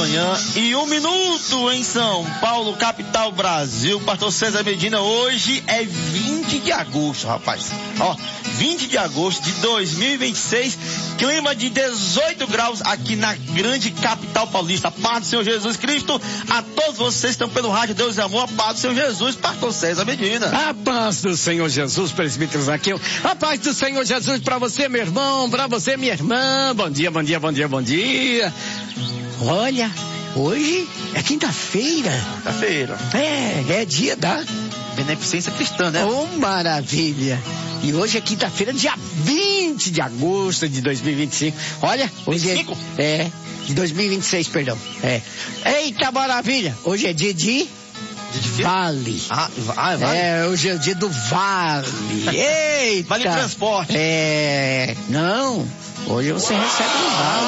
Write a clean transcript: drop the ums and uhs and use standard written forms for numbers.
1h01 em São Paulo, capital Brasil. Pastor César Medina, hoje é 20 de agosto, rapaz. 20 de agosto de 2026, clima de 18 graus aqui na grande capital paulista. Paz do Senhor Jesus Cristo a todos vocês que estão pelo rádio Deus e Amor. A paz do Senhor Jesus, pastor César Medina. A paz do Senhor Jesus, presbítero Zaqueu. A paz do Senhor Jesus para você, meu irmão, para você, minha irmã. Bom dia, bom dia, bom dia, bom dia. Olha, hoje é quinta-feira. É dia da beneficência cristã, né? Oh, maravilha. E hoje é quinta-feira, dia 20 de agosto de 2025. Olha, hoje 25? De 2026, perdão. Eita, maravilha. Hoje é dia de vale. Vale. Hoje é o dia do vale. Eita. Vale transporte. Não. Hoje você recebe um vale.